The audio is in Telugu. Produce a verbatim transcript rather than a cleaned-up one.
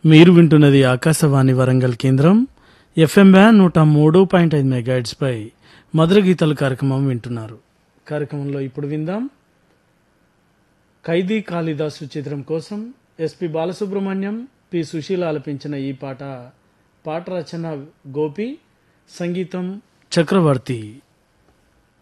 మీరు వింటున్నది ఆకాశవాణి వరంగల్ కేంద్రం ఎఫ్ఎం బ్యాన్ నూట మూడు పాయింట్ ఐదు మెగాహెర్ట్జ్ పై మధుర గీతాలు కార్యక్రమం వింటున్నారు. కార్యక్రమంలో ఇప్పుడు విందాం ఖైదీ కాళిదాసు చిత్రం కోసం ఎస్పి బాలసుబ్రహ్మణ్యం, పి సుశీల ఆలపించిన ఈ పాట. పాట రచన గోపి, సంగీతం చక్రవర్తి.